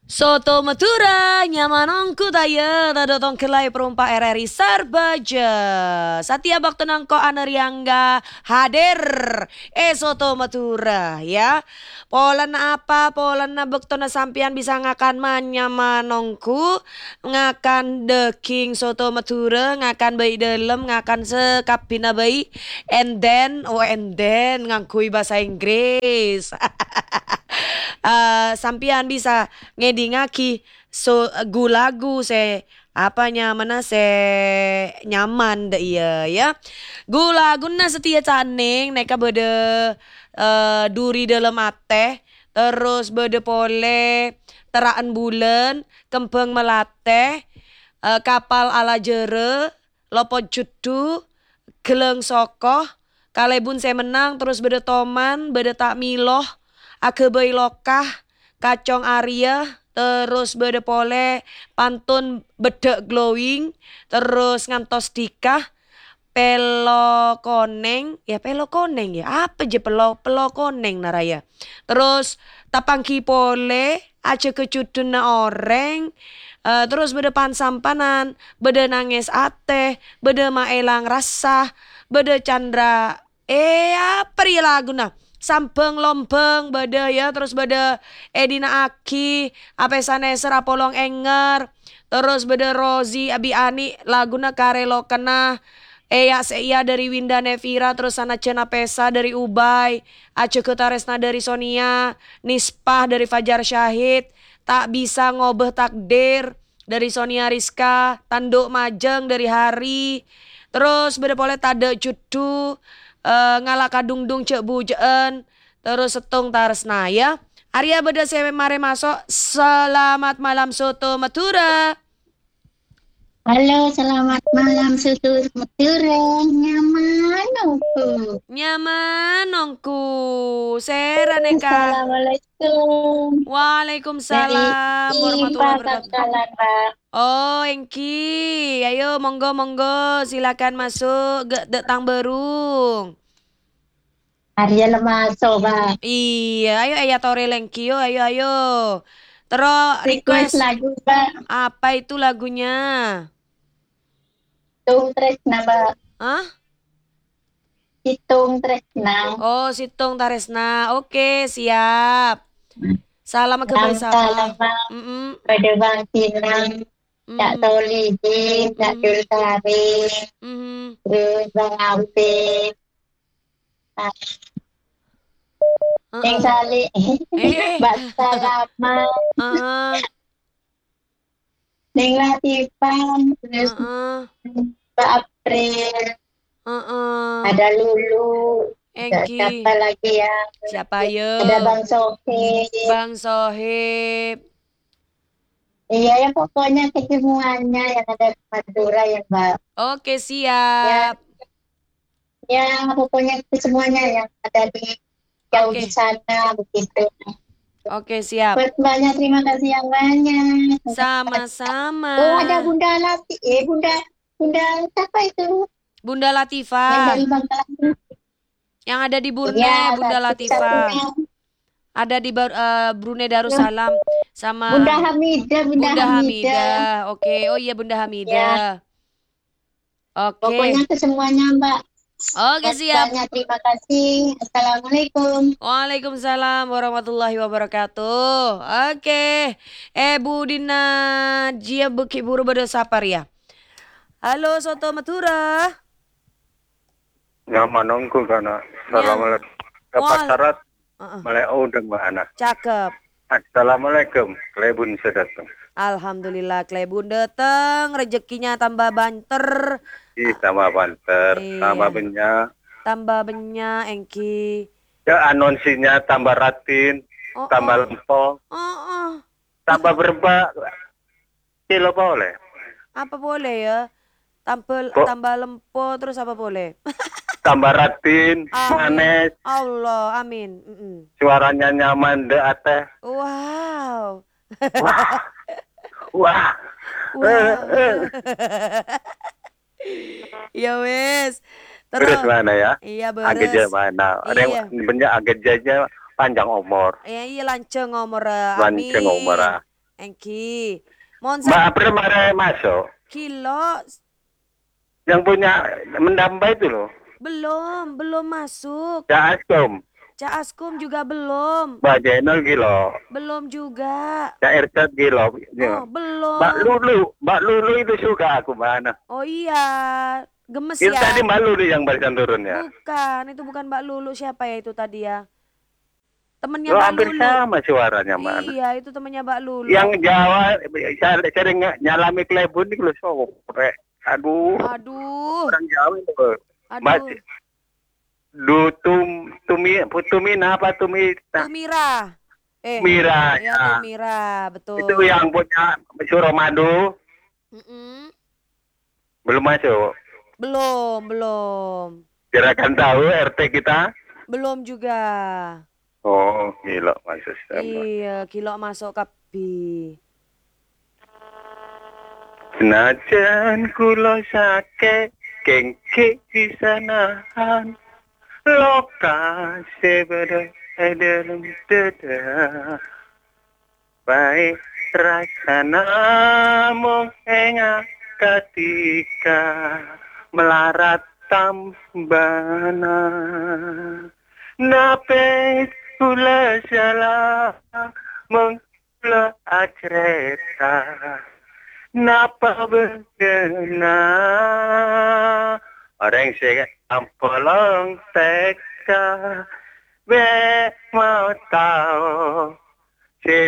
Soto Madura, nyamanongku tayo, tadotong kelai perumpa RRI Sarbaja. Satia bakto nangko aneriangga hadir. Soto Madura ya. Polan na apa, polan na bakto na sampian bisa ngakan manyamanongku. Ngakan the king soto Madura, ngakan bayi dalam, ngakan sekapina bayi. And then, ngangkui bahasa Inggris. Sampian bisa ngedingaki gulagu se apanya mana se nyaman deh iya ya gulagu na setia caning neka bede duri dalam ate terus bede pole teraan bulan kembang melate kapal ala jere lopo judu geleng sokoh kalebun saya menang terus bede toman bede tak miloh akebei lokah kacong Arya terus bede pole pantun bedek glowing terus ngantos dikah pelo koneng ya pelo koneng ya apa je pelo koneng naraya terus tapangki pole aja kecudun na oreng terus bede pansampanan bede nangis ate bede maelang rasa bede chandra apa ya lagu nah Sampeng lombeng bada ya terus bada Edina Aki apesane serapolong enger terus bada Rozi Abi Ani laguna karelo kena Eya Seia dari Winda Nevira terus sana Cena Pesa dari Ubay Ace Ketaresna dari Sonia Nispah dari Fajar Syahid tak bisa ngobeh takdir dari Sonia Rizka Tanduk Majeng dari Hari terus beda pole tade cudu ngalak kadungdung cek bujeen terus setung taresna ya Arya beda sewe mare masuk selamat malam soto Madura. Halo, selamat malam Sutur Madura. Nyaman aku. Nyaman nongku seraneka. Assalamualaikum. Dari Waalaikumsalam Ipa warahmatullahi wabarakatuh. Kakalan, Pak. Oh Engki ayo monggo monggo silakan masuk dek tang berung. Arya Lemaso, Pak. Iya, ayo Eya Tore Lengkio, ayo ayo. Terus Request request lagu, Pak. apa itu lagunya? Hitung Tresna, Pak. Hah? Hitung Tresna. Oh, Situng Taresna. Oke, siap. Salam kebaik Yang salam, sapa. Pak. Mm-mm, Pada Bang Sinang. Kak mhm, Tolidi, Kak mhm, Dulkari, mhm. terus Bang Ape. Yang Heeh. Sali, Eh, Mbak Salama. heeh, Neng Latifah, terus heeh, Mbak April, heeh. ada Lulu, ada siapa Engki. lagi ya? Siapa Ada yo? Bang Sofi. Bang Sohib. Iya ya pokoknya kesemuanya yang ada di Madura ya Mbak. Oke, Ya, siap. ya pokoknya kesemuanya yang ada di jauh di Oke, sana begitu. oke, siap. Buat banyak terima kasih yang banyak. Sama-sama. Oh ada Bunda Lati, Bunda Bunda siapa itu? Bunda Yang dari Latifah. Bangkalan. Yang ada di Iya Brunei, Bunda Latifah. satunya. Ada di Brunei Darussalam Bunda sama Hamidah, Bunda Bunda Hamidah. Hamidah. Oke, oh iya Bunda Ya, Hamidah. Oke, pokoknya ke semuanya Mbak. oke Dan siap. banyak terima kasih. Assalamualaikum. Waalaikumsalam warahmatullahi wabarakatuh. Oke, Bu Dina Jia Beki Buru Bada Sapar ya. Halo Soto Madura. Nyaman nongku kana. Ya, Assalamualaikum. Dapat wal. syarat Heeh, mulai udang mana. cakep. Assalamualaikum. Klebun sedatang. Alhamdulillah Klebun dateng, rezekinya tambah banter. Di Ah, sama banter, sama iya, benya. tambah benya Engki. Ya anonsinya tambah ratin, Oh tambah oh, lempo, oh oh. tambah berba. Kilo boleh. Apa boleh ya? Tampil Kok tambah lempo terus apa boleh? tambah ratin, Amin. manis, Allah, amin. Mm-mm. suaranya nyaman de ateh. Wow. Wah, wah. Eh, Wow. eh. Ya wes. Terus Terus. mana ya? Iya Ageja beres. mana? Ada yang Iya. benya agejanya panjang umur. Iya lanceng ngomor. Lanceng umur. Amin. Engki. Mon Mbak April mare masuk. kilo Yang punya mendamba itu loh. belum masuk. Ya Askom. Cak Askum juga belum. Mbak Jenol gilo. Belum juga. Ya Irsyad gilo. Oh, belum. Mbak Lulu itu suka aku Mbak Ana. Oh iya, gemes Itu ya. tadi Mbak Lulu yang barusan turun ya. Bukan, itu bukan Mbak Lulu. Siapa ya itu tadi ya? Temennya Oh, Mbak hampir Lulu. sama suaranya Mbak Ana. Iya, itu temennya Mbak Lulu. Yang Jawa sering nyalami klebon itu loh sore. Aduh, Aduh, orang Jawa itu. Mbak aduh. Tumina apa Tumita? Tumira. Mira, Iya, ya. Tumira, betul. Itu yang punya Suramadu Mm-mm. belum masuk. Belum. Gerakan tahu RT kita. Belum juga. Oh, gila masuk sama. Iya, kilo masuk kapi. Senajan kula sake kengke pisanahan lokasi beda dalam dada baik rasana mung enga ketika melarat tambana napet kula salah mung kula acereta napa begena orang sing ampolong teka be mau tahu